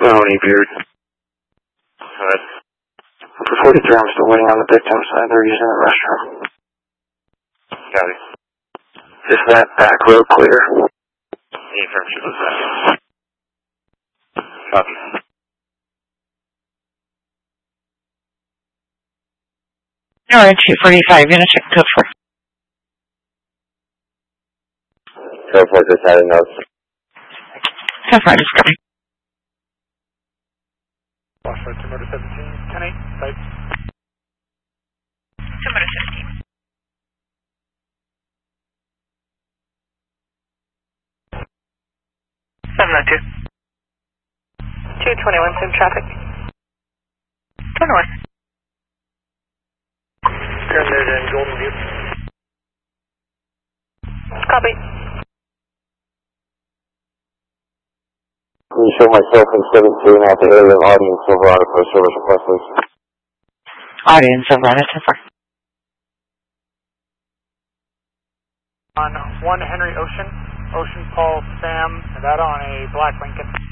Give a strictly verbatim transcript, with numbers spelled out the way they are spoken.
Mahoney Beard. Good. For forty-three, I'm still waiting on the victim side. They're using the restroom. Got it. Is that back road clear? The affirmative was that. Copy. Alright, two forty-five, units at code four. Code four, just had a note. Code four, just coming. Washington, two motor seventeen, ten eight, site. two motor seventeen. seven oh two. two twenty-one, same traffic. Go north. Turn there in Golden View. Copy. Can you show myself in seventeen at the area of audience Silverado for a service request, please? Audience Silverado, ten four. On one Henry Ocean, Ocean Paul Sam, Nevada on a black Lincoln.